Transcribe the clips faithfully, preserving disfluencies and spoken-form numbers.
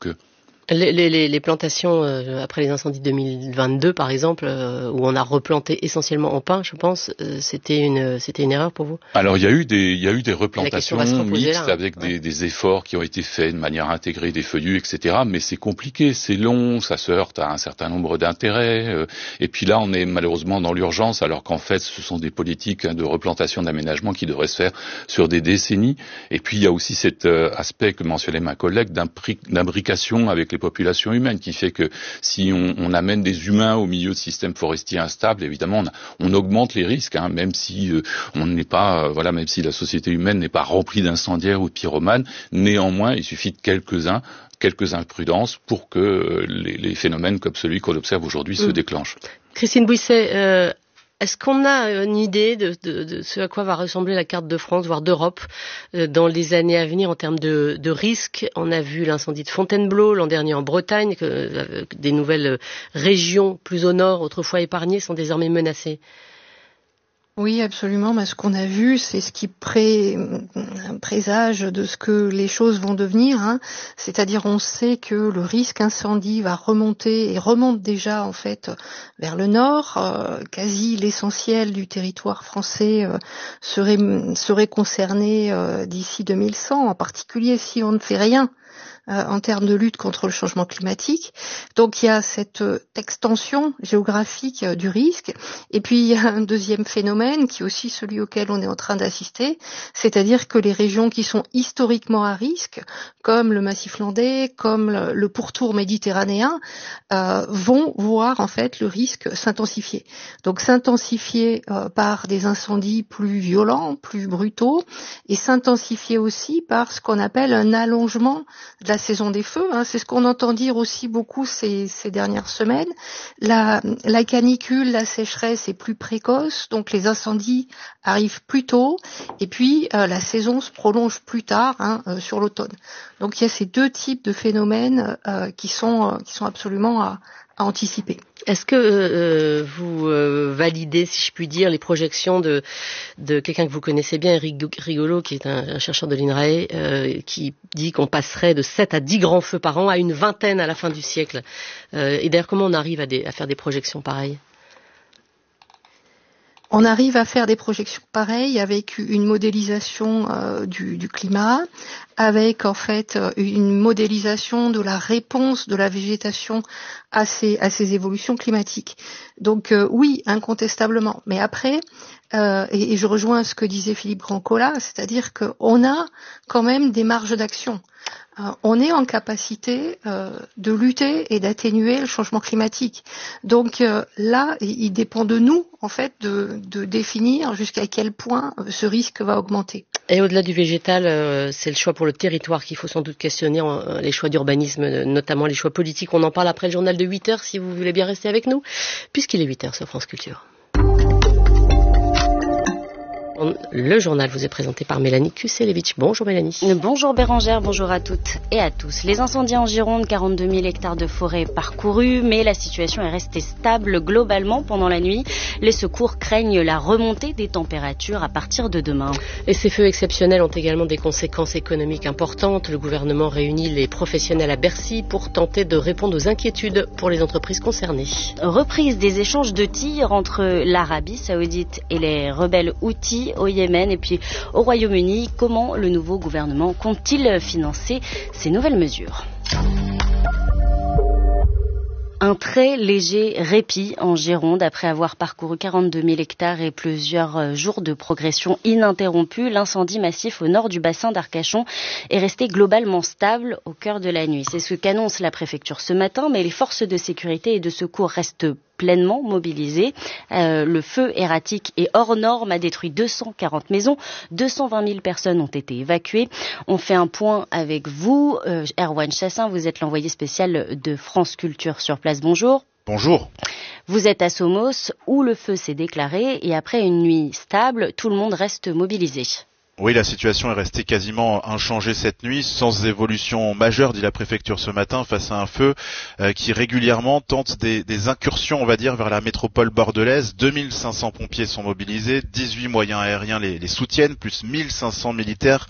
qu'eux. Les, les, les plantations, euh, après les incendies de deux mille vingt-deux, par exemple, euh, où on a replanté essentiellement en pin, je pense, euh, c'était une, c'était une erreur pour vous? Alors, il y a eu des, il y a eu des replantations mixtes là, hein. avec ouais. des, des efforts qui ont été faits de manière intégrée, des feuillus, et cetera. Mais c'est compliqué, c'est long, ça se heurte à un certain nombre d'intérêts. Euh, et puis là, on est malheureusement dans l'urgence, alors qu'en fait, ce sont des politiques hein, de replantation, d'aménagement qui devraient se faire sur des décennies. Et puis, il y a aussi cet euh, aspect que mentionnait ma collègue d'imbrication avec les populations humaines, qui fait que si on, on amène des humains au milieu de systèmes forestiers instables, évidemment, on, a, on augmente les risques, hein, même si euh, on n'est pas, euh, voilà, même si la société humaine n'est pas remplie d'incendiaires ou de pyromanes. Néanmoins, il suffit de quelques-uns, quelques imprudences pour que euh, les, les phénomènes comme celui qu'on observe aujourd'hui mmh. se déclenchent. Christine Bouisset, euh... est-ce qu'on a une idée de, de, de ce à quoi va ressembler la carte de France, voire d'Europe, euh, dans les années à venir en termes de, de risques? On a vu l'incendie de Fontainebleau l'an dernier en Bretagne, que, euh, des nouvelles régions plus au nord, autrefois épargnées, sont désormais menacées. Oui, absolument. Mais ce qu'on a vu, c'est ce qui pré... présage de ce que les choses vont devenir. Hein. C'est-à-dire, on sait que le risque incendie va remonter et remonte déjà en fait vers le nord. Euh, quasi l'essentiel du territoire français euh, serait serait concerné euh, d'ici deux mille cent, en particulier si on ne fait rien. Euh, en termes de lutte contre le changement climatique. Donc il y a cette euh, extension géographique euh, du risque. Et puis il y a un deuxième phénomène qui est aussi celui auquel on est en train d'assister, c'est-à-dire que les régions qui sont historiquement à risque, comme le Massif landais, comme le, le pourtour méditerranéen, euh, vont voir en fait le risque s'intensifier. Donc s'intensifier euh, par des incendies plus violents, plus brutaux, et s'intensifier aussi par ce qu'on appelle un allongement de la saison des feux, hein, c'est ce qu'on entend dire aussi beaucoup ces, ces dernières semaines. La, la canicule, la sécheresse est plus précoce, donc les incendies arrivent plus tôt, et puis euh, la saison se prolonge plus tard, hein, euh, sur l'automne. Donc il y a ces deux types de phénomènes euh, qui sont euh, qui sont absolument à, à anticiper. Est-ce que euh, vous euh, validez, si je puis dire, les projections de, de quelqu'un que vous connaissez bien, Eric Rigolo, qui est un, un chercheur de l'INRAE, euh, qui dit qu'on passerait de sept à dix grands feux par an à une vingtaine à la fin du siècle. Euh, et d'ailleurs, comment on arrive à, des, à faire des projections pareilles ? On arrive à faire des projections pareilles avec une modélisation euh, du, du climat, avec en fait une modélisation de la réponse de la végétation à ces, à ces évolutions climatiques. Donc euh, oui, incontestablement. Mais après, euh, et, et je rejoins ce que disait Philippe Grandcola, c'est-à-dire qu'on a quand même des marges d'action. Euh, on est en capacité euh, de lutter et d'atténuer le changement climatique. Donc euh, là, il dépend de nous, en fait, de, de définir jusqu'à quel point ce risque va augmenter. Et au-delà du végétal, euh, c'est le choix pour le territoire qu'il faut sans doute questionner, euh, les choix d'urbanisme, notamment les choix politiques. On en parle après le journal de huit heures, si vous voulez bien rester avec nous, puisqu'il est huit heures sur France Culture. Le journal vous est présenté par Mélanie Kuselevich. Bonjour Mélanie. Bonjour Bérangère, bonjour à toutes et à tous. Les incendies en Gironde, quarante-deux mille hectares de forêt parcourus, mais la situation est restée stable globalement pendant la nuit. Les secours craignent la remontée des températures à partir de demain. Et ces feux exceptionnels ont également des conséquences économiques importantes. Le gouvernement réunit les professionnels à Bercy pour tenter de répondre aux inquiétudes pour les entreprises concernées. Reprise des échanges de tirs entre l'Arabie Saoudite et les rebelles Houthis au Yémen et puis au Royaume-Uni. Comment le nouveau gouvernement compte-t-il financer ces nouvelles mesures ? Un très léger répit en Gironde après avoir parcouru quarante-deux mille hectares et plusieurs jours de progression ininterrompue. L'incendie massif au nord du bassin d'Arcachon est resté globalement stable au cœur de la nuit. C'est ce qu'annonce la préfecture ce matin, mais les forces de sécurité et de secours restent pleinement mobilisées. Euh, le feu erratique et hors norme a détruit deux cent quarante maisons. deux cent vingt mille personnes ont été évacuées. On fait un point avec vous. Euh, Erwan Chassin, vous êtes l'envoyé spécial de France Culture sur place. Bonjour. Bonjour. Vous êtes à Somos où le feu s'est déclaré et après une nuit stable, tout le monde reste mobilisé. Oui, la situation est restée quasiment inchangée cette nuit, sans évolution majeure, dit la préfecture ce matin, face à un feu euh, qui régulièrement tente des, des incursions, on va dire, vers la métropole bordelaise. deux mille cinq cents pompiers sont mobilisés, dix-huit moyens aériens les, les soutiennent, plus mille cinq cents militaires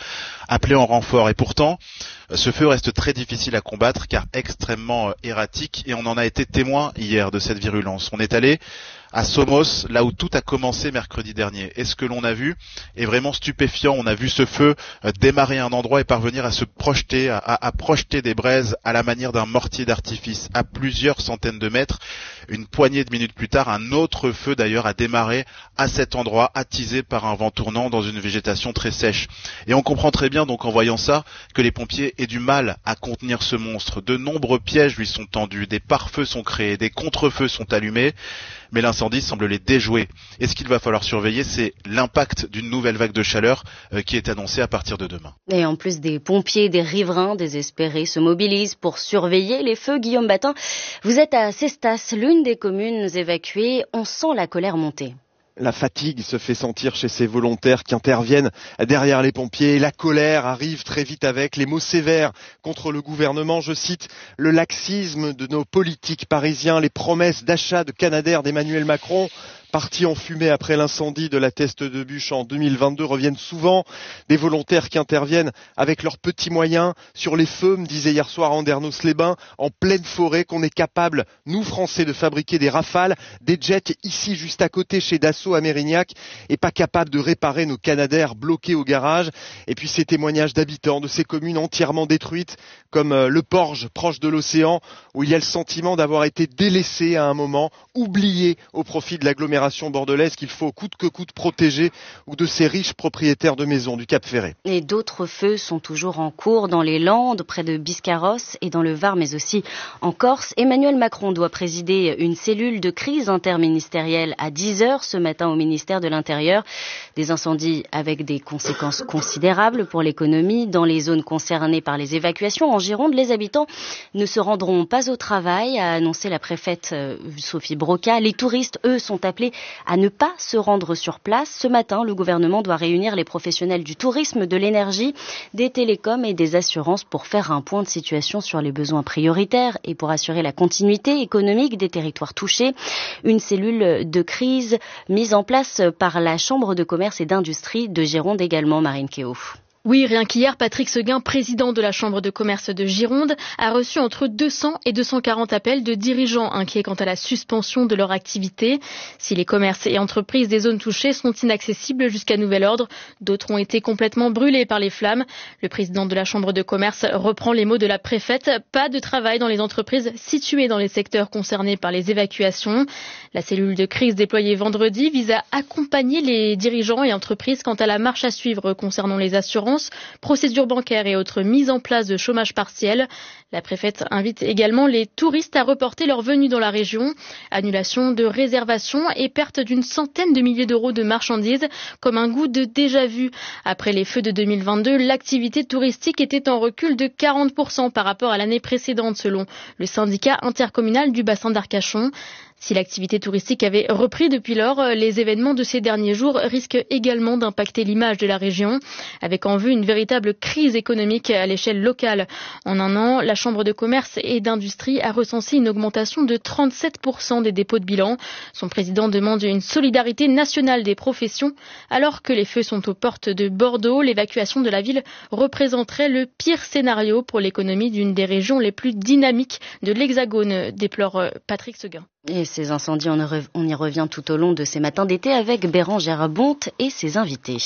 appelé en renfort. Et pourtant, ce feu reste très difficile à combattre car extrêmement erratique et on en a été témoin hier de cette virulence. On est allé à Somos, là où tout a commencé mercredi dernier. Et ce que l'on a vu est vraiment stupéfiant. On a vu ce feu démarrer un endroit et parvenir à se projeter, à, à projeter des braises à la manière d'un mortier d'artifice à plusieurs centaines de mètres. Une poignée de minutes plus tard, un autre feu d'ailleurs a démarré à cet endroit, attisé par un vent tournant dans une végétation très sèche. Et on comprend très bien donc en voyant ça que les pompiers aient du mal à contenir ce monstre. De nombreux pièges lui sont tendus, des pare-feux sont créés, des contre-feux sont allumés, mais l'incendie semble les déjouer. Et ce qu'il va falloir surveiller, c'est l'impact d'une nouvelle vague de chaleur euh, qui est annoncée à partir de demain. Et en plus des pompiers, des riverains désespérés se mobilisent pour surveiller les feux. Guillaume Batin, vous êtes à Cestas, l'une des communes évacuées. On sent la colère monter. La fatigue se fait sentir chez ces volontaires qui interviennent derrière les pompiers. La colère arrive très vite avec les mots sévères contre le gouvernement. Je cite le laxisme de nos politiques parisiens, les promesses d'achat de Canadair d'Emmanuel Macron. Partis en fumée après l'incendie de la Teste de Bûche en deux mille vingt-deux, reviennent souvent des volontaires qui interviennent avec leurs petits moyens sur les feux, me disait hier soir Andernos-les-Bains, en pleine forêt, qu'on est capable, nous Français, de fabriquer des Rafales, des jets ici juste à côté chez Dassault à Mérignac, et pas capable de réparer nos Canadair bloqués au garage. Et puis ces témoignages d'habitants de ces communes entièrement détruites, comme le Porge, proche de l'océan, où il y a le sentiment d'avoir été délaissé à un moment, oublié au profit de l'agglomération bordelaise qu'il faut coûte que coûte protéger, ou de ces riches propriétaires de maisons du Cap Ferret. Et d'autres feux sont toujours en cours dans les Landes, près de Biscarrosse et dans le Var, mais aussi en Corse. Emmanuel Macron doit présider une cellule de crise interministérielle à dix heures ce matin au ministère de l'Intérieur. Des incendies avec des conséquences considérables pour l'économie. Dans les zones concernées par les évacuations, en Gironde, les habitants ne se rendront pas au travail, a annoncé la préfète Sophie Broca. Les touristes, eux, sont appelés à ne pas se rendre sur place. Ce matin, le gouvernement doit réunir les professionnels du tourisme, de l'énergie, des télécoms et des assurances pour faire un point de situation sur les besoins prioritaires et pour assurer la continuité économique des territoires touchés. Une cellule de crise mise en place par la Chambre de commerce et d'industrie de Gironde également, Marine Kéo. Oui, rien qu'hier, Patrick Seguin, président de la Chambre de commerce de Gironde, a reçu entre deux cents et deux cent quarante appels de dirigeants inquiets quant à la suspension de leur activité. Si les commerces et entreprises des zones touchées sont inaccessibles jusqu'à nouvel ordre, d'autres ont été complètement brûlés par les flammes. Le président de la Chambre de commerce reprend les mots de la préfète. Pas de travail dans les entreprises situées dans les secteurs concernés par les évacuations. La cellule de crise déployée vendredi vise à accompagner les dirigeants et entreprises quant à la marche à suivre concernant les assurances, procédures bancaires et autres mises en place de chômage partiel. La préfète invite également les touristes à reporter leur venue dans la région. Annulation de réservations et perte d'une centaine de milliers d'euros de marchandises comme un goût de déjà-vu. Après les feux de deux mille vingt-deux, l'activité touristique était en recul de quarante pour cent par rapport à l'année précédente selon le syndicat intercommunal du bassin d'Arcachon. Si l'activité touristique avait repris depuis lors, les événements de ces derniers jours risquent également d'impacter l'image de la région, avec en vue une véritable crise économique à l'échelle locale. En un an, la Chambre de commerce et d'industrie a recensé une augmentation de trente-sept pour cent des dépôts de bilan. Son président demande une solidarité nationale des professions. Alors que les feux sont aux portes de Bordeaux, l'évacuation de la ville représenterait le pire scénario pour l'économie d'une des régions les plus dynamiques de l'Hexagone, déplore Patrick Seguin. Et ces incendies, on y revient tout au long de ces matins d'été avec Bérangère Bonte et ses invités.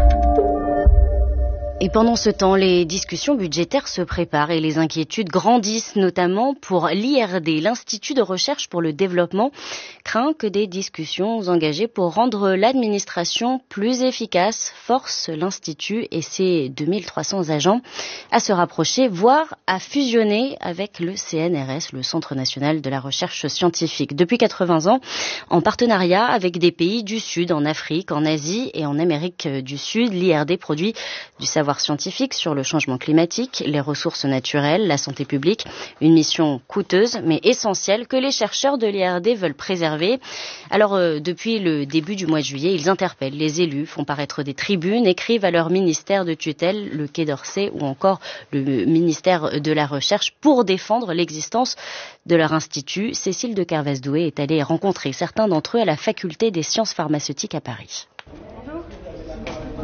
Et pendant ce temps, les discussions budgétaires se préparent et les inquiétudes grandissent, notamment pour l'I R D, l'Institut de recherche pour le développement, craint que des discussions engagées pour rendre l'administration plus efficace forcent l'Institut et ses deux mille trois cents agents à se rapprocher, voire à fusionner avec le C N R S, le Centre national de la recherche scientifique. Depuis quatre-vingts ans, en partenariat avec des pays du Sud, en Afrique, en Asie et en Amérique du Sud, l'I R D produit du savoir scientifique sur le changement climatique, les ressources naturelles, la santé publique. Une mission coûteuse mais essentielle que les chercheurs de l'I R D veulent préserver. Alors, euh, depuis le début du mois de juillet, ils interpellent les élus, font paraître des tribunes, écrivent à leur ministère de tutelle, le Quai d'Orsay ou encore le ministère de la Recherche pour défendre l'existence de leur institut. Cécile de Carvez-Doué est allée rencontrer certains d'entre eux à la faculté des sciences pharmaceutiques à Paris.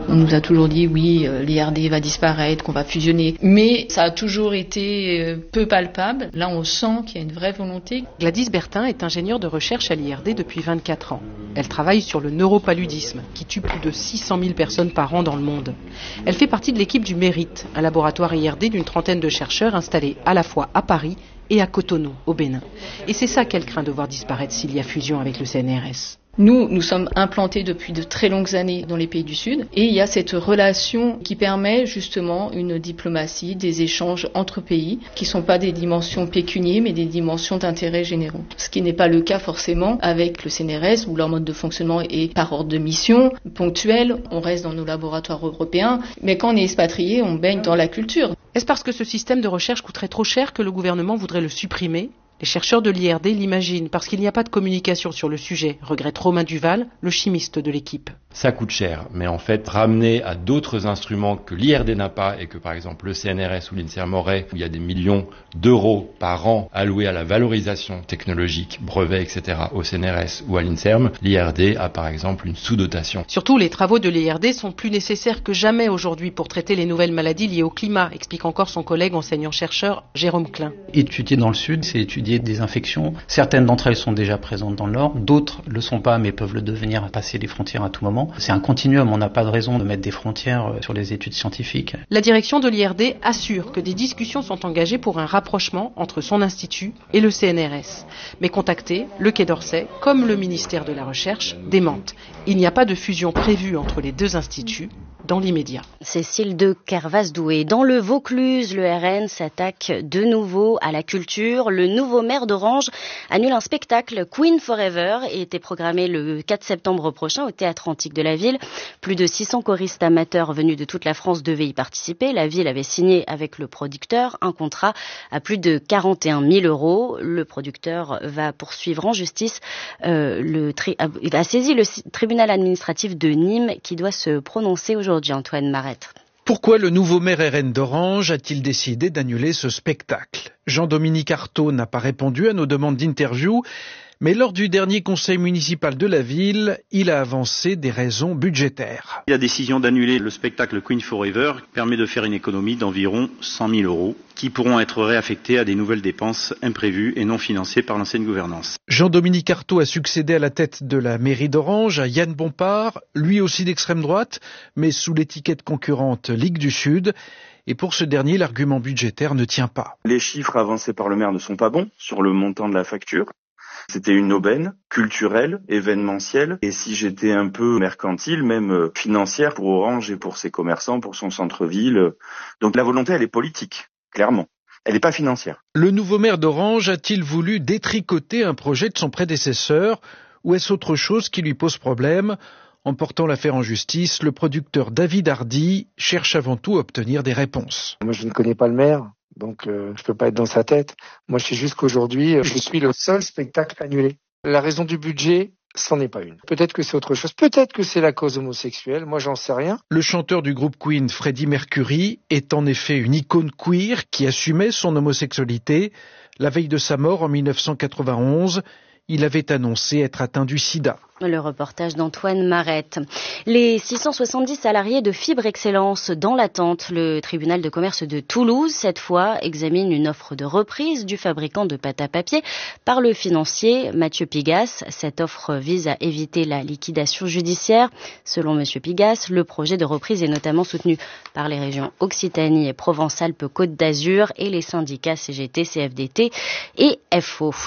On nous a toujours dit oui, l'I R D va disparaître, qu'on va fusionner, mais ça a toujours été peu palpable. Là, on sent qu'il y a une vraie volonté. Gladys Bertin est ingénieure de recherche à l'I R D depuis vingt-quatre ans. Elle travaille sur le neuropaludisme, qui tue plus de six cent mille personnes par an dans le monde. Elle fait partie de l'équipe du Mérite, un laboratoire I R D d'une trentaine de chercheurs installés à la fois à Paris et à Cotonou, au Bénin. Et c'est ça qu'elle craint de voir disparaître s'il y a fusion avec le C N R S. Nous, nous sommes implantés depuis de très longues années dans les pays du Sud et il y a cette relation qui permet justement une diplomatie, des échanges entre pays qui ne sont pas des dimensions pécuniaires mais des dimensions d'intérêt généraux. Ce qui n'est pas le cas forcément avec le C N R S où leur mode de fonctionnement est par ordre de mission, ponctuel, on reste dans nos laboratoires européens, mais quand on est expatrié, on baigne dans la culture. Est-ce parce que ce système de recherche coûterait trop cher que le gouvernement voudrait le supprimer ? Les chercheurs de l'I R D l'imaginent parce qu'il n'y a pas de communication sur le sujet, regrette Romain Duval, le chimiste de l'équipe. Ça coûte cher, mais en fait, ramener à d'autres instruments que l'I R D n'a pas et que par exemple le C N R S ou l'INSERM aurait, où il y a des millions d'euros par an alloués à la valorisation technologique, brevets, et cetera au C N R S ou à l'INSERM, l'I R D a par exemple une sous-dotation. Surtout, les travaux de l'I R D sont plus nécessaires que jamais aujourd'hui pour traiter les nouvelles maladies liées au climat, explique encore son collègue enseignant-chercheur Jérôme Klein. Étudier dans le Sud, c'est étudier des infections. Certaines d'entre elles sont déjà présentes dans le Nord, d'autres le sont pas mais peuvent le devenir à passer les frontières à tout moment. C'est un continuum, on n'a pas de raison de mettre des frontières sur les études scientifiques. La direction de l'I R D assure que des discussions sont engagées pour un rapprochement entre son institut et le C N R S. Mais contactés, le Quai d'Orsay, comme le ministère de la Recherche, démentent. Il n'y a pas de fusion prévue entre les deux instituts dans l'immédiat. Cécile de Kervas-Doué. Dans le Vaucluse, le R N s'attaque de nouveau à la culture. Le nouveau maire d'Orange annule un spectacle, Queen Forever, et était programmé le quatre septembre prochain au Théâtre Antique de la ville. Plus de six cents choristes amateurs venus de toute la France devaient y participer. La ville avait signé avec le producteur un contrat à plus de quarante et un mille euros. Le producteur va poursuivre en justice. Euh, le tri- il a saisi le tribunal administratif de Nîmes qui doit se prononcer aujourd'hui. Antoine Marette. Pourquoi le nouveau maire R N d'Orange a-t-il décidé d'annuler ce spectacle ? Jean-Dominique Artaud n'a pas répondu à nos demandes d'interview, mais lors du dernier conseil municipal de la ville, il a avancé des raisons budgétaires. La décision d'annuler le spectacle Queen Forever permet de faire une économie d'environ cent mille euros qui pourront être réaffectés à des nouvelles dépenses imprévues et non financées par l'ancienne gouvernance. Jean-Dominique Artaud a succédé à la tête de la mairie d'Orange à Yann Bompard, lui aussi d'extrême droite, mais sous l'étiquette concurrente Ligue du Sud. Et pour ce dernier, l'argument budgétaire ne tient pas. Les chiffres avancés par le maire ne sont pas bons sur le montant de la facture. C'était une aubaine culturelle, événementielle, et si j'étais un peu mercantile, même financière pour Orange et pour ses commerçants, pour son centre-ville. Donc la volonté, elle est politique, clairement. Elle n'est pas financière. Le nouveau maire d'Orange a-t-il voulu détricoter un projet de son prédécesseur, ou est-ce autre chose qui lui pose problème ? En portant l'affaire en justice, le producteur David Hardy cherche avant tout à obtenir des réponses. Moi, je ne connais pas le maire. Donc, euh, je peux pas être dans sa tête. Moi, je sais juste qu'aujourd'hui, je suis le seul spectacle annulé. La raison du budget, c'en est pas une. Peut-être que c'est autre chose. Peut-être que c'est la cause homosexuelle. Moi, j'en sais rien. Le chanteur du groupe Queen, Freddie Mercury, est en effet une icône queer qui assumait son homosexualité. La veille de sa mort en mille neuf cent quatre-vingt-onze, il avait annoncé être atteint du sida. Le reportage d'Antoine Marette. Les six cent soixante-dix salariés de Fibre Excellence dans l'attente. Le tribunal de commerce de Toulouse, cette fois, examine une offre de reprise du fabricant de pâte à papier par le financier Mathieu Pigasse. Cette offre vise à éviter la liquidation judiciaire. Selon Monsieur Pigasse, le projet de reprise est notamment soutenu par les régions Occitanie et Provence-Alpes-Côte d'Azur et les syndicats C G T, C F D T et F O.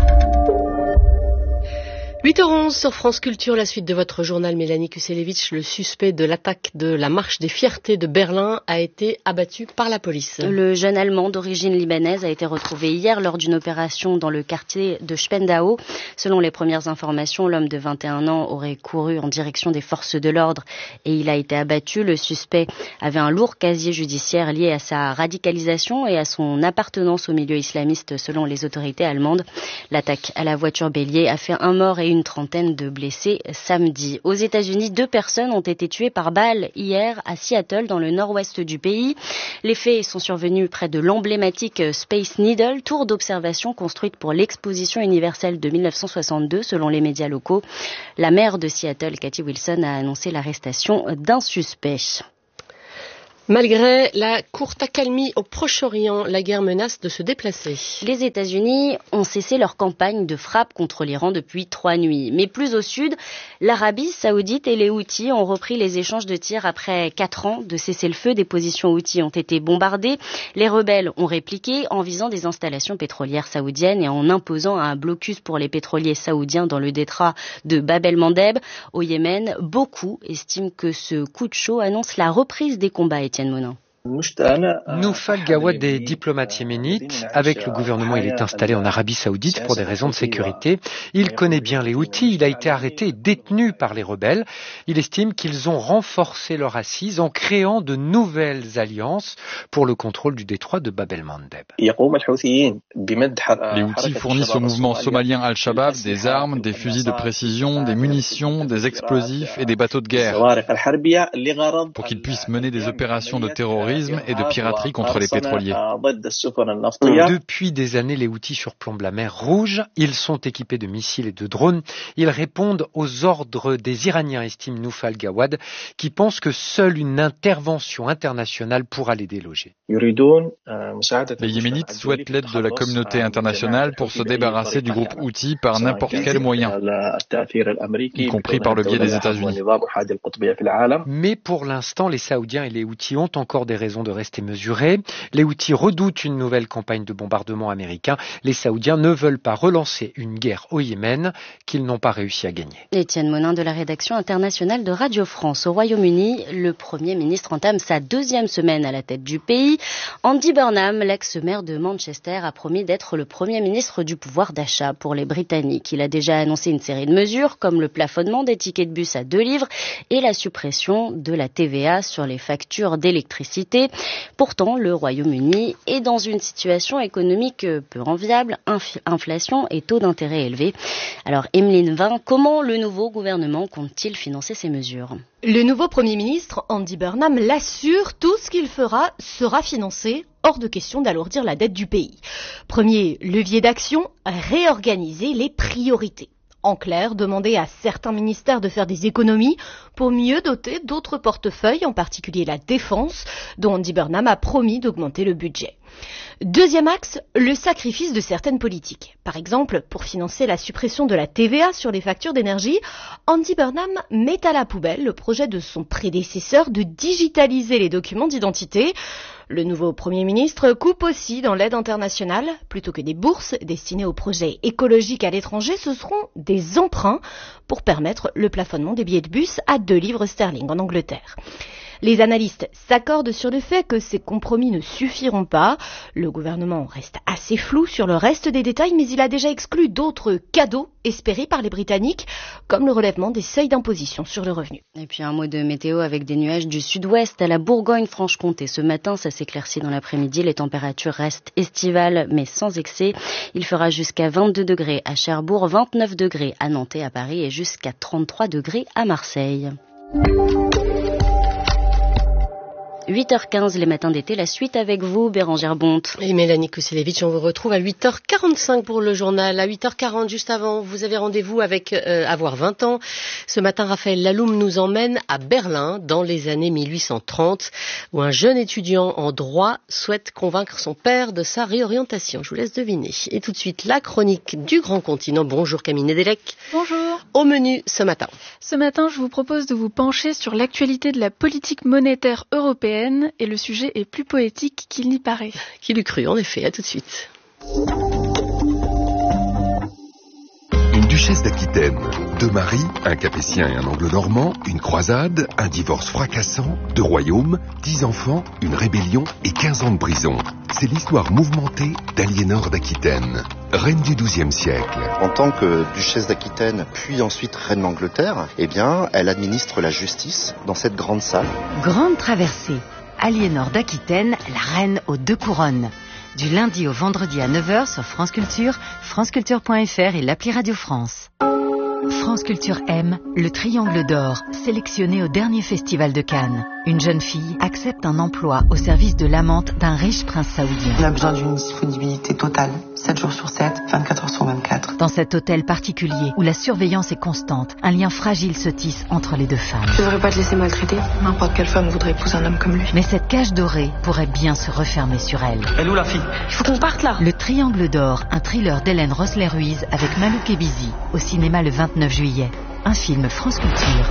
huit heures onze sur France Culture, la suite de votre journal. Mélanie Kuselevitch, le suspect de l'attaque de la marche des fiertés de Berlin a été abattu par la police. Le jeune Allemand d'origine libanaise a été retrouvé hier lors d'une opération dans le quartier de Spendau. Selon les premières informations, l'homme de vingt et un ans aurait couru en direction des forces de l'ordre et il a été abattu. Le suspect avait un lourd casier judiciaire lié à sa radicalisation et à son appartenance au milieu islamiste selon les autorités allemandes. L'attaque à la voiture bélier a fait un mort et une une trentaine de blessés samedi. Aux États-Unis, deux personnes ont été tuées par balle hier à Seattle, dans le nord-ouest du pays. Les faits sont survenus près de l'emblématique Space Needle, tour d'observation construite pour l'exposition universelle de mille neuf cent soixante-deux, selon les médias locaux. La maire de Seattle, Cathy Wilson, a annoncé l'arrestation d'un suspect. Malgré la courte accalmie au Proche-Orient, la guerre menace de se déplacer. Les États-Unis ont cessé leur campagne de frappe contre l'Iran depuis trois nuits. Mais plus au sud, l'Arabie saoudite et les Houthis ont repris les échanges de tirs après quatre ans de cessez-le-feu. Des positions Houthis ont été bombardées. Les rebelles ont répliqué en visant des installations pétrolières saoudiennes et en imposant un blocus pour les pétroliers saoudiens dans le détroit de Bab el-Mandeb. Au Yémen, beaucoup estiment que ce coup de chaud annonce la reprise des combats. Noufal Gawad est diplomate yéménite. Avec le gouvernement, il est installé en Arabie Saoudite pour des raisons de sécurité. Il connaît bien les Houthis. Il a été arrêté et détenu par les rebelles. Il estime qu'ils ont renforcé leur assise en créant de nouvelles alliances pour le contrôle du détroit de Bab el-Mandeb. Les Houthis fournissent au mouvement somalien Al-Shabaab des armes, des fusils de précision, des munitions, des explosifs et des bateaux de guerre pour qu'ils puissent mener des opérations de terrorisme et de piraterie contre les pétroliers. Depuis des années, les Houthis surplombent la mer Rouge. Ils sont équipés de missiles et de drones. Ils répondent aux ordres des Iraniens, estime Noufal Gawad, qui pense que seule une intervention internationale pourra les déloger. Les Yéménites souhaitent l'aide de la communauté internationale pour se débarrasser du groupe Houthi par n'importe quel moyen, y compris par le biais des États-Unis. Mais pour l'instant, les Saoudiens et les Houthis ont encore des raisons de rester mesurés. Les Houthis redoutent une nouvelle campagne de bombardement américain. Les Saoudiens ne veulent pas relancer une guerre au Yémen qu'ils n'ont pas réussi à gagner. Étienne Monin de la rédaction internationale de Radio France. Au Royaume-Uni, le Premier ministre entame sa deuxième semaine à la tête du pays. Andy Burnham, l'ex-maire de Manchester, a promis d'être le Premier ministre du pouvoir d'achat pour les Britanniques. Il a déjà annoncé une série de mesures comme le plafonnement des tickets de bus à deux livres et la suppression de la T V A sur les factures d'électricité. Pourtant, le Royaume-Uni est dans une situation économique peu enviable, inf- inflation et taux d'intérêt élevés. Alors, Emeline Vin, comment le nouveau gouvernement compte-t-il financer ces mesures ? Le nouveau Premier ministre, Andy Burnham, l'assure, tout ce qu'il fera sera financé. Hors de question d'alourdir la dette du pays. Premier levier d'action, réorganiser les priorités. En clair, demander à certains ministères de faire des économies pour mieux doter d'autres portefeuilles, en particulier la défense, dont Andy Burnham a promis d'augmenter le budget. Deuxième axe, le sacrifice de certaines politiques. Par exemple, pour financer la suppression de la T V A sur les factures d'énergie, Andy Burnham met à la poubelle le projet de son prédécesseur de digitaliser les documents d'identité. Le nouveau Premier ministre coupe aussi dans l'aide internationale. Plutôt que des bourses destinées aux projets écologiques à l'étranger, ce seront des emprunts pour permettre le plafonnement des billets de bus à deux livres sterling en Angleterre. Les analystes s'accordent sur le fait que ces compromis ne suffiront pas. Le gouvernement reste assez flou sur le reste des détails, mais il a déjà exclu d'autres cadeaux espérés par les Britanniques, comme le relèvement des seuils d'imposition sur le revenu. Et puis un mot de météo avec des nuages du sud-ouest à la Bourgogne-Franche-Comté. Ce matin, ça s'éclaircit dans l'après-midi. Les températures restent estivales, mais sans excès. Il fera jusqu'à vingt-deux degrés à Cherbourg, vingt-neuf degrés à Nantes et à Paris et jusqu'à trente-trois degrés à Marseille. huit heures quinze, les matins d'été, la suite avec vous, Bérangère Bonte. Et Mélanie Kousselevitch, on vous retrouve à huit heures quarante-cinq pour le journal. À huit heures quarante, juste avant, vous avez rendez-vous avec euh, Avoir vingt ans. Ce matin, Raphaël Laloum nous emmène à Berlin, dans les années mille huit cent trente, où un jeune étudiant en droit souhaite convaincre son père de sa réorientation. Je vous laisse deviner. Et tout de suite, la chronique du Grand Continent. Bonjour Camille Nedelec. Bonjour. Au menu ce matin. Ce matin, je vous propose de vous pencher sur l'actualité de la politique monétaire européenne. Et le sujet est plus poétique qu'il n'y paraît. Qui l'eût cru, en effet. À tout de suite. Une duchesse d'Aquitaine, deux maris, un capétien et un anglo-normand, une croisade, un divorce fracassant, deux royaumes, dix enfants, une rébellion et quinze ans de prison. C'est l'histoire mouvementée d'Aliénor d'Aquitaine, reine du douzième siècle. En tant que duchesse d'Aquitaine, puis ensuite reine d'Angleterre, eh bien, elle administre la justice dans cette grande salle. Grande traversée. Aliénor d'Aquitaine, la reine aux deux couronnes. Du lundi au vendredi à neuf heures sur France Culture, franceculture point f r et l'appli Radio France. France Culture aime le Triangle d'Or, sélectionné au dernier festival de Cannes. Une jeune fille accepte un emploi au service de l'amante d'un riche prince saoudien. On a besoin d'une disponibilité totale, sept jours sur sept, vingt-quatre heures sur vingt-quatre. Dans cet hôtel particulier où la surveillance est constante, un lien fragile se tisse entre les deux femmes. Je devrais pas te laisser maltraiter. N'importe quelle femme voudrait épouser un homme comme lui. Mais cette cage dorée pourrait bien se refermer sur elle. Elle est où la fille? Il faut qu'on parte là. Le Triangle d'Or, un thriller d'Hélène Rossler-Ruiz avec Malouk Ebizi, au cinéma le vingt-neuf juillet. Un film France Culture.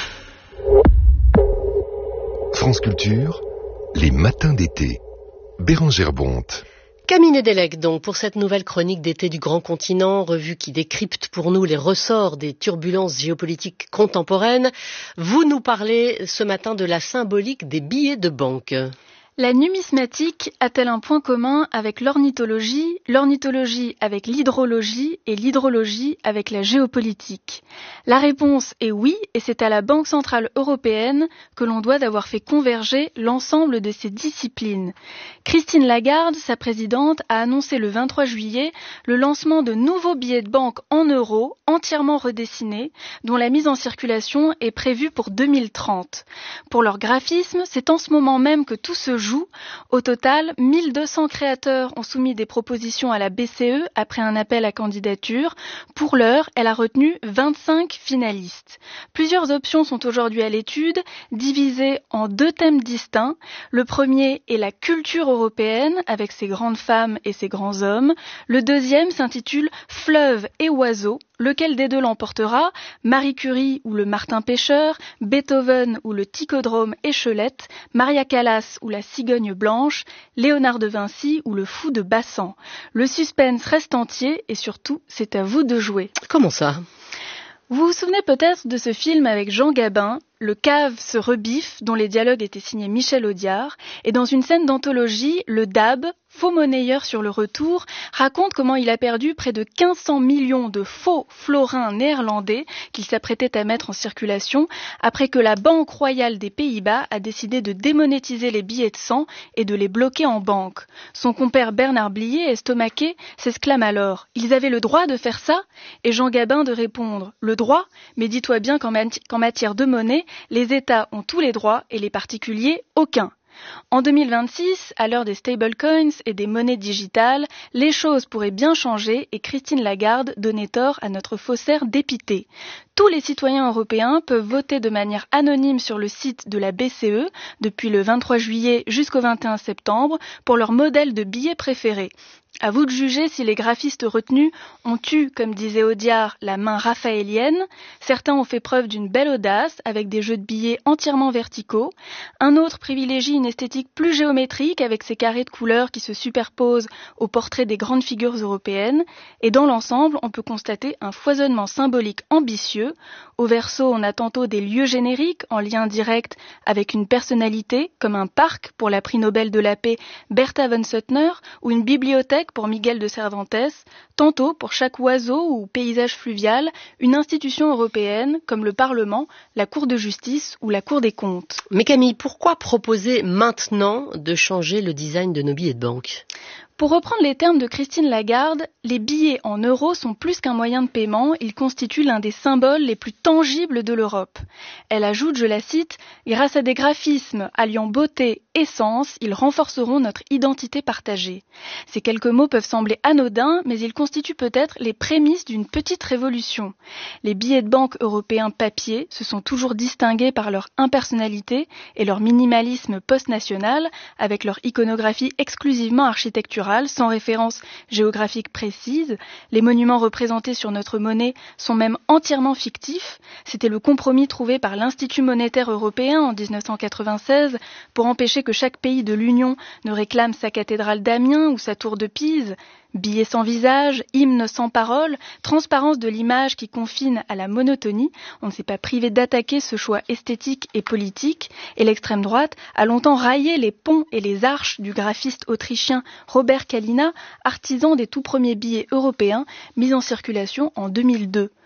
France Culture, les matins d'été. Bérangère Bonte. Camille Nedelec, donc, pour cette nouvelle chronique d'été du Grand Continent, revue qui décrypte pour nous les ressorts des turbulences géopolitiques contemporaines. Vous nous parlez ce matin de la symbolique des billets de banque. La numismatique a-t-elle un point commun avec l'ornithologie, l'ornithologie avec l'hydrologie et l'hydrologie avec la géopolitique? La réponse est oui, et c'est à la Banque centrale européenne que l'on doit d'avoir fait converger l'ensemble de ces disciplines. Christine Lagarde, sa présidente, a annoncé le vingt-trois juillet le lancement de nouveaux billets de banque en euros, entièrement redessinés, dont la mise en circulation est prévue pour deux mille trente. Pour leur graphisme, c'est en ce moment même que tout se joue. Au total, mille deux cents créateurs ont soumis des propositions à la B C E après un appel à candidature. Pour l'heure, elle a retenu vingt-cinq finalistes. Plusieurs options sont aujourd'hui à l'étude, divisées en deux thèmes distincts. Le premier est la culture européenne, avec ses grandes femmes et ses grands hommes. Le deuxième s'intitule Fleuves et oiseaux. Lequel des deux l'emportera? Marie Curie ou le Martin Pêcheur, Beethoven ou le Ticodrome Échelette, Maria Callas ou la Cigogne Blanche, Léonard de Vinci ou le Fou de Bassan. Le suspense reste entier et surtout, c'est à vous de jouer. Comment ça? Vous vous souvenez peut-être de ce film avec Jean Gabin, Le Cave se rebiffe, dont les dialogues étaient signés Michel Audiard, et dans une scène d'anthologie, le D A B, faux monnayeur sur le retour, raconte comment il a perdu près de quinze cents millions de faux florins néerlandais qu'il s'apprêtait à mettre en circulation après que la Banque royale des Pays-Bas a décidé de démonétiser les billets de cent et de les bloquer en banque. Son compère Bernard Blier, estomaqué, s'exclame alors « Ils avaient le droit de faire ça ?» Et Jean Gabin de répondre « Le droit ? Mais dis-toi bien qu'en, mati- qu'en matière de monnaie, les États ont tous les droits et les particuliers aucun. » En deux mille vingt-six, à l'heure des stablecoins et des monnaies digitales, les choses pourraient bien changer et Christine Lagarde donnait tort à notre faussaire dépité. Tous les citoyens européens peuvent voter de manière anonyme sur le site de la B C E depuis le vingt-trois juillet jusqu'au vingt et un septembre pour leur modèle de billet préféré. À vous de juger si les graphistes retenus ont eu, comme disait Audiard, la main raphaélienne. Certains ont fait preuve d'une belle audace avec des jeux de billets entièrement verticaux. Un autre privilégie une esthétique plus géométrique avec ses carrés de couleurs qui se superposent aux portraits des grandes figures européennes. Et dans l'ensemble, on peut constater un foisonnement symbolique ambitieux. Au verso, on a tantôt des lieux génériques en lien direct avec une personnalité, comme un parc pour la prix Nobel de la paix Bertha von Suttner ou une bibliothèque pour Miguel de Cervantes, tantôt pour chaque oiseau ou paysage fluvial, une institution européenne comme le Parlement, la Cour de justice ou la Cour des comptes. Mais Camille, pourquoi proposer maintenant de changer le design de nos billets de banque ? Pour reprendre les termes de Christine Lagarde, les billets en euros sont plus qu'un moyen de paiement, ils constituent l'un des symboles les plus tangibles de l'Europe. Elle ajoute, je la cite, « Grâce à des graphismes alliant beauté et sens, ils renforceront notre identité partagée. » Ces quelques mots peuvent sembler anodins, mais ils constituent peut-être les prémices d'une petite révolution. Les billets de banque européens papier se sont toujours distingués par leur impersonnalité et leur minimalisme post-national, avec leur iconographie exclusivement architecturale, sans référence géographique précise. Les monuments représentés sur notre monnaie sont même entièrement fictifs. C'était le compromis trouvé par l'Institut monétaire européen en dix-neuf cent quatre-vingt-seize pour empêcher que chaque pays de l'Union ne réclame sa cathédrale d'Amiens ou sa tour de Pise. Billets sans visage, hymnes sans paroles, transparence de l'image qui confine à la monotonie, on ne s'est pas privé d'attaquer ce choix esthétique et politique, et l'extrême droite a longtemps raillé les ponts et les arches du graphiste autrichien Robert Kalina, artisan des tout premiers billets européens mis en circulation en deux mille deux.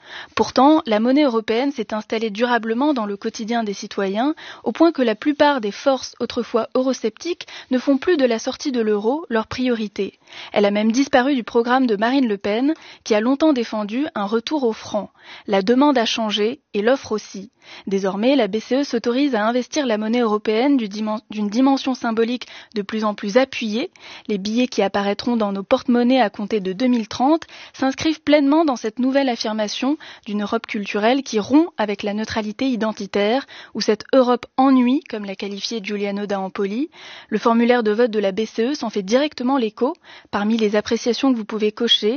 Pourtant, la monnaie européenne s'est installée durablement dans le quotidien des citoyens, au point que la plupart des forces autrefois eurosceptiques ne font plus de la sortie de l'euro leur priorité. Elle a même disparu du programme de Marine Le Pen, qui a longtemps défendu un retour au franc. La demande a changé et l'offre aussi. Désormais, la B C E s'autorise à investir la monnaie européenne d'une dimension symbolique de plus en plus appuyée. Les billets qui apparaîtront dans nos porte-monnaies à compter de deux mille trente s'inscrivent pleinement dans cette nouvelle affirmation d'une Europe culturelle qui rompt avec la neutralité identitaire, ou cette Europe ennui, comme l'a qualifié Giuliano d'Ampoli. Le formulaire de vote de la B C E s'en fait directement l'écho. Parmi les appréciations que vous pouvez cocher,